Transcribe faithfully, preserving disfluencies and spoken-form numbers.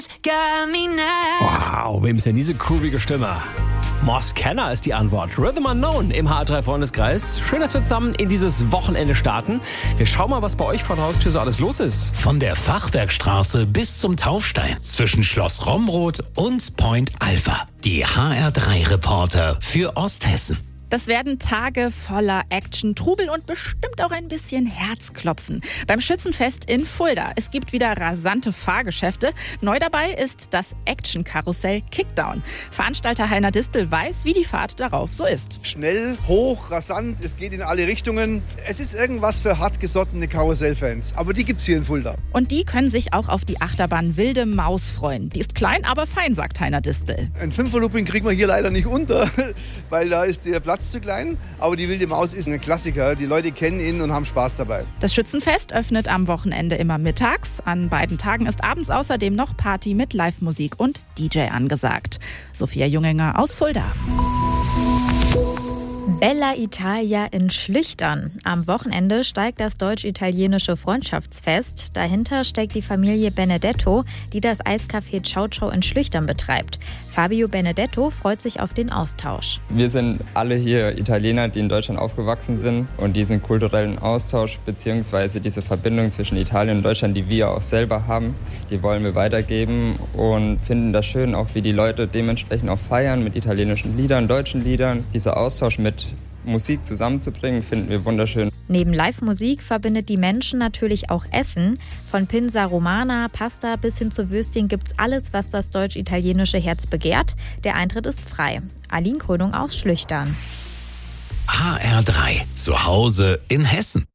Wow, wem ist denn diese groovige Stimme? Moss Kenner ist die Antwort. Rhythm Unknown im H R drei Freundeskreis. Schön, dass wir zusammen in dieses Wochenende starten. Wir schauen mal, was bei euch vor der Haustür so alles los ist. Von der Fachwerkstraße bis zum Taufstein. Zwischen Schloss Romroth und Point Alpha. Die H R drei Reporter für Osthessen. Das werden Tage voller Action, Trubel und bestimmt auch ein bisschen Herzklopfen. Beim Schützenfest in Fulda. Es gibt wieder rasante Fahrgeschäfte. Neu dabei ist das Action-Karussell Kickdown. Veranstalter Heiner Distel weiß, wie die Fahrt darauf so ist. Schnell, hoch, rasant, es geht in alle Richtungen. Es ist irgendwas für hartgesottene Karussellfans. Aber die gibt's hier in Fulda. Und die können sich auch auf die Achterbahn Wilde Maus freuen. Die ist klein, aber fein, sagt Heiner Distel. Ein Fünferlooping kriegen wir hier leider nicht unter, weil da ist der Platz zu klein, aber die Wilde Maus ist ein Klassiker. Die Leute kennen ihn und haben Spaß dabei. Das Schützenfest öffnet am Wochenende immer mittags. An beiden Tagen ist abends außerdem noch Party mit Live-Musik und D J angesagt. Sophia Junginger aus Fulda. Bella Italia in Schlüchtern. Am Wochenende steigt das deutsch-italienische Freundschaftsfest. Dahinter steckt die Familie Benedetto, die das Eiscafé Ciao Ciao in Schlüchtern betreibt. Fabio Benedetto freut sich auf den Austausch. Wir sind alle hier Italiener, die in Deutschland aufgewachsen sind. Und diesen kulturellen Austausch bzw. diese Verbindung zwischen Italien und Deutschland, die wir auch selber haben, die wollen wir weitergeben und finden das schön, auch wie die Leute dementsprechend auch feiern mit italienischen Liedern, deutschen Liedern. Dieser Austausch mit Musik zusammenzubringen, finden wir wunderschön. Neben Live-Musik verbindet die Menschen natürlich auch Essen. Von Pinsa Romana, Pasta bis hin zu Würstchen gibt's alles, was das deutsch-italienische Herz begehrt. Der Eintritt ist frei. Aline Krönung aus Schlüchtern. H R drei. Zu Hause in Hessen.